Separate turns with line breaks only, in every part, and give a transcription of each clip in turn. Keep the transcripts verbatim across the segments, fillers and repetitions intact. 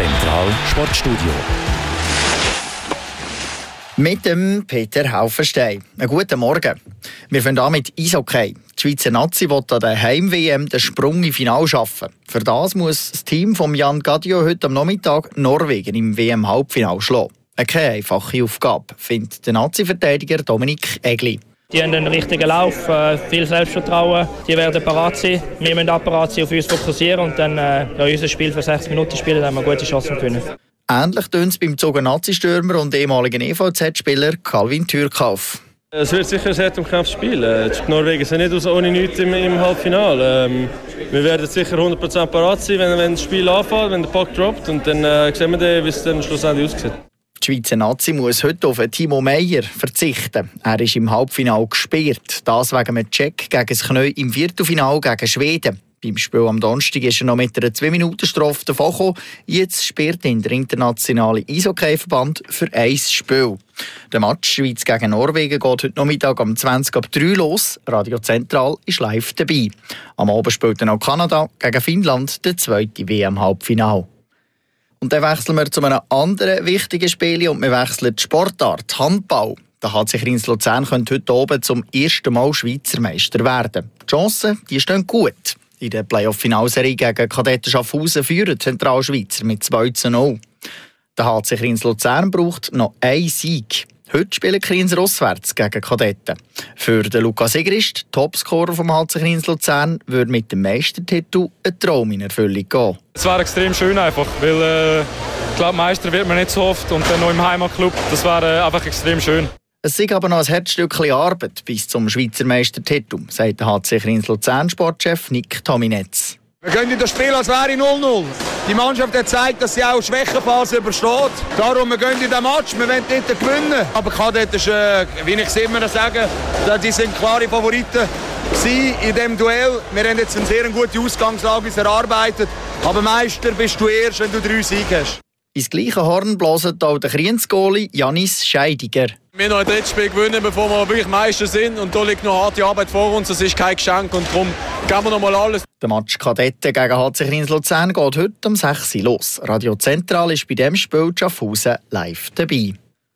Zentral Sportstudio.
Mit dem Peter Haufenstein. Einen guten Morgen. Wir fangen an mit Eishockey. Die Schweizer Nazi will an der Heim-W M den Sprung im Finale schaffen. Für das muss das Team von Jan Gadjo heute am Nachmittag Norwegen im W M-Halbfinale schlagen. Eine keine einfache Aufgabe, findet der Nazi-Verteidiger Dominik Egli.
Die haben einen richtigen Lauf, äh, viel Selbstvertrauen. Die werden parat sein. Wir müssen auch parat sein, auf uns fokussieren und dann äh, ja, unser Spiel für sechzig Minuten spielen, dann haben wir gute Chancen gewinnen.
Ähnlich tönt es beim Zogen Nazi-Stürmer und ehemaligen E V Z-Spieler Calvin Thürkauf.
Es wird sicher ein sehr umkämpftes Spiel. Die Norwegen sind nicht ohne nichts im, im Halbfinale. Ähm, wir werden sicher hundert Prozent parat sein, wenn, wenn das Spiel anfängt, wenn der Puck droppt. Und dann äh, sehen wir dann, wie es dann schlussendlich aussieht.
Die Schweizer Nazi muss heute auf Timo Meyer verzichten. Er ist im Halbfinale gesperrt. Das wegen einem Check gegen das Knie im Viertelfinale gegen Schweden. Beim Spiel am Donnerstag ist er noch mit einer zwei Minuten Strafe davongekommen. Jetzt sperrt ihn der internationale Eishockey-Verband für ein Spiel. Der Match Schweiz gegen Norwegen geht heute Nachmittag um zwanzig Uhr drei los. Radio Zentral ist live dabei. Am Abend spielt dann auch Kanada gegen Finnland, der zweite W M-Halbfinale. Und dann wechseln wir zu einem anderen wichtigen Spiel und wir wechseln die Sportart, Handball. Der H C Kriens Luzern könnte heute oben zum ersten Mal Schweizer Meister werden. Die Chancen die stehen gut. In der Playoff-Finalserie gegen Kadetten Schaffhausen führen die Zentralschweizer mit zwei zu null. Der H C Kriens Luzern braucht noch einen Sieg. Heute spielen Kriens auswärts gegen Kadetten. Für den Lukas Sigrist, Topscorer vom H C Kriens Luzern, würde mit dem Meistertitel ein Traum in Erfüllung gehen.
Es wäre extrem schön einfach, weil äh, ich glaube, Meister wird man nicht so oft und dann noch im Heimatclub. Das wäre äh, einfach extrem schön.
Es sei aber noch ein Herzstückchen Arbeit bis zum Schweizer Meistertitel, sagt der H C Kriens Luzern Sportchef Nick Tominetz.
Wir gehen in das Spiel, als wäre null null. Die Mannschaft hat gezeigt, dass sie auch Schwächenphase übersteht. Darum, wir gehen in den Match, wir wollen nicht gewinnen. Aber Kadett ist, äh, wie ich es immer sage, die sind klare Favoriten in diesem Duell. Wir haben jetzt eine sehr gute Ausgangslage erarbeitet. Aber Meister bist du erst, wenn du drei Siege hast.
Ins gleiche Horn blasen auch der Kriens-Goalie Janis Scheidiger.
Wir müssen noch ein drittes Spiel gewinnen, bevor wir wirklich Meister sind. Und da liegt noch harte Arbeit vor uns. Das ist kein Geschenk und darum geben wir noch mal alles.
Der Match Kadetten gegen H C Kriens Luzern geht heute um sechs Uhr los. Radio Zentral ist bei diesem Spiel Schaffhausen live dabei.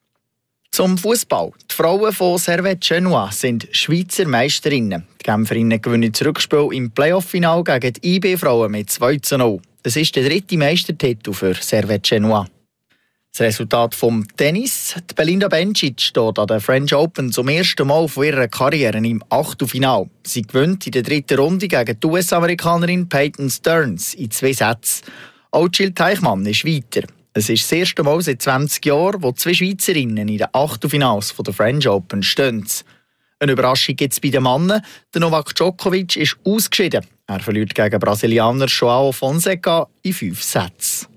Zum Fußball. Die Frauen von Servette Genua sind Schweizer Meisterinnen. Die Genferinnen gewinnen das Rückspiel im Playoff-Final gegen die I B-Frauen mit zwei zu null. Es ist der dritte Meistertitel für Servette Genua. Das Resultat vom Tennis. Die Belinda Bencic steht an der French Open zum ersten Mal von ihrer Karriere im Achtelfinale. Sie gewinnt in der dritten Runde gegen die U S-Amerikanerin Peyton Stearns in zwei Sätzen. Auch Jill Teichmann ist weiter. Es ist das erste Mal seit zwanzig Jahren, wo zwei Schweizerinnen in den Achtelfinals der French Open stehen. Eine Überraschung gibt es bei den Männern. Der Novak Djokovic ist ausgeschieden. Er verliert gegen Brasilianer João Fonseca in fünf Sätzen.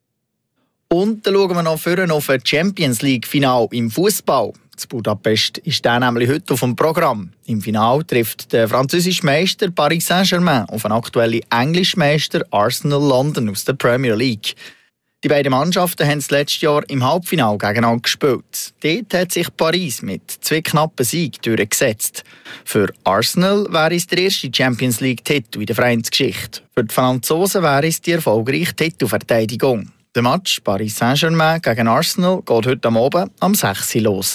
Und dann schauen wir noch vorne auf ein Champions League-Final im Fußball. In Budapest ist der nämlich heute auf dem Programm. Im Finale trifft der französische Meister Paris Saint-Germain auf den aktuellen englischen Meister Arsenal London aus der Premier League. Die beiden Mannschaften haben das letzte Jahr im Halbfinale gegeneinander gespielt. Dort hat sich Paris mit zwei knappen Siegen durchgesetzt. Für Arsenal wäre es der erste Champions League-Titel in der Vereinsgeschichte. Für die Franzosen wäre es die erfolgreiche Titelverteidigung. Der Match Paris Saint-Germain gegen Arsenal geht heute am Abend um sechs Uhr los.